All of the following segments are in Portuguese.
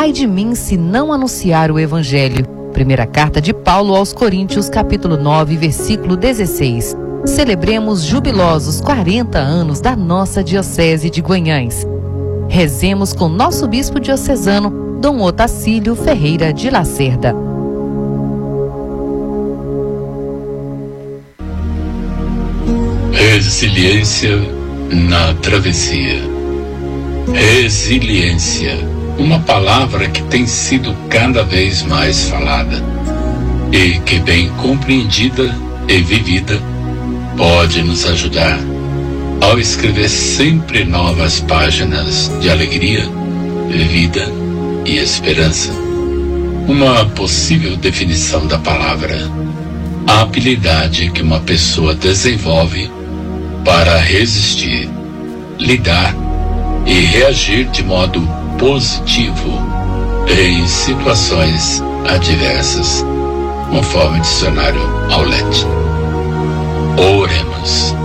Ai de mim se não anunciar o Evangelho. Primeira carta de Paulo aos Coríntios, capítulo 9, versículo 16. Celebremos jubilosos 40 anos da nossa Diocese de Guanhães. Rezemos com nosso bispo diocesano, Dom Otacílio Ferreira de Lacerda. Resiliência na travessia. Resiliência, uma palavra que tem sido cada vez mais falada e que, bem compreendida e vivida, pode nos ajudar ao escrever sempre novas páginas de alegria, vida e esperança. Uma possível definição da palavra: a habilidade que uma pessoa desenvolve para resistir, lidar e reagir de modo positivo em situações adversas, conforme o dicionário Aulete. Oremos.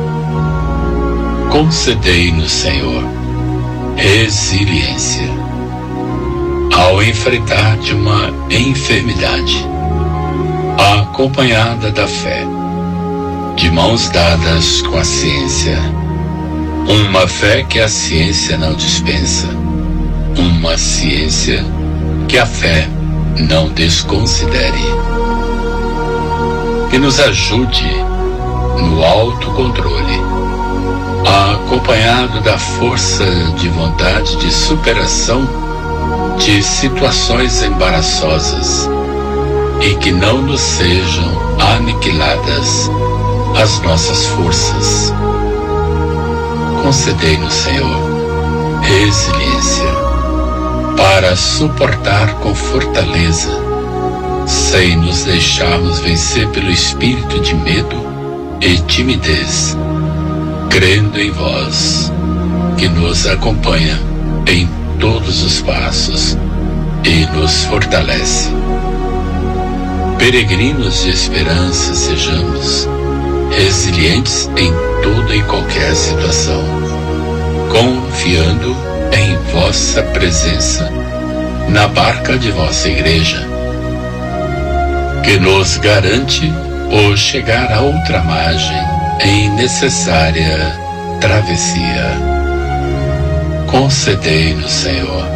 Concedei-nos, Senhor, resiliência ao enfrentar de uma enfermidade, acompanhada da fé, de mãos dadas com a ciência, uma fé que a ciência não dispensa, uma ciência que a fé não desconsidere. Que nos ajude no autocontrole, acompanhado da força de vontade de superação de situações embaraçosas, e que não nos sejam aniquiladas as nossas forças. Concedei-nos, Senhor, resiliência para suportar com fortaleza, sem nos deixarmos vencer pelo espírito de medo e timidez, crendo em vós, que nos acompanha em todos os passos e nos fortalece. Peregrinos de esperança sejamos, resilientes em toda e qualquer situação, confiando em vossa presença na barca de vossa igreja, que nos garante o chegar à outra margem em necessária travessia. Concedei-nos, Senhor,